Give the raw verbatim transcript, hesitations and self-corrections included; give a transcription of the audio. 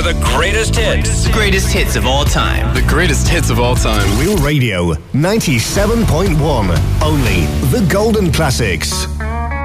for the greatest hits. The greatest hits of all time. The greatest hits of all time. Real Radio ninety-seven point one. Only the golden classics.